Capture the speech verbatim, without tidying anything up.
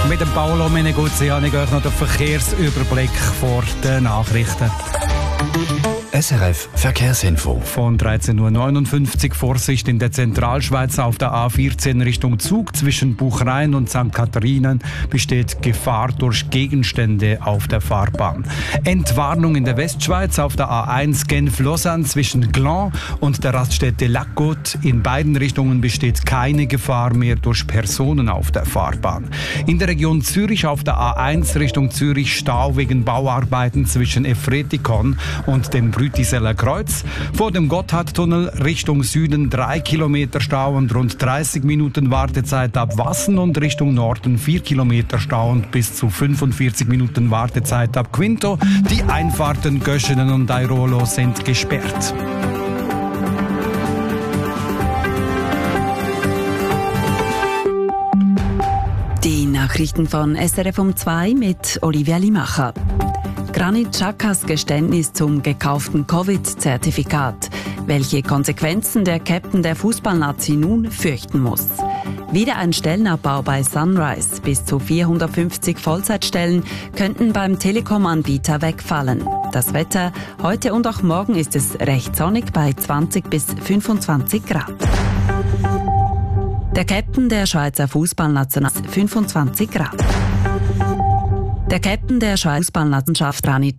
Mit dem Paolo Meneguzzi habe ich euch noch den Verkehrsüberblick vor den Nachrichten. S R F Verkehrsinfo. Von dreizehn Uhr neunundfünfzig Vorsicht in der Zentralschweiz auf der A vierzehn Richtung Zug zwischen Buchrain und Sankt Katharinen besteht Gefahr durch Gegenstände auf der Fahrbahn. Entwarnung in der Westschweiz auf der A eins Genf-Lausanne zwischen Gland und der Raststätte Lac-Côte. In beiden Richtungen besteht keine Gefahr mehr durch Personen auf der Fahrbahn. In der Region Zürich auf der A eins Richtung Zürich Stau wegen Bauarbeiten zwischen Efretikon und dem Brütiseller Kreuz. Vor dem Gotthardtunnel Richtung Süden drei Kilometer Stau und rund dreißig Minuten Wartezeit ab Wassen und Richtung Norden vier Kilometer Stau und bis zu fünfundvierzig Minuten Wartezeit ab Quinto. Die Einfahrten Göschenen und Airolo sind gesperrt. Die Nachrichten von S R F um zwei mit Olivia Limacher. Granit Xhakas Geständnis zum gekauften Covid-Zertifikat. Welche Konsequenzen der Captain der Fußballnazi nun fürchten muss. Wieder ein Stellenabbau bei Sunrise. Bis zu vierhundertfünfzig Vollzeitstellen könnten beim Telekom-Anbieter wegfallen. Das Wetter: heute und auch morgen ist es recht sonnig bei zwanzig bis fünfundzwanzig Grad. Der Captain der Schweizer Fußballnationalmannschaft fünfundzwanzig Grad. Der Captain der Schweizer Fußballnationalmannschaft Granit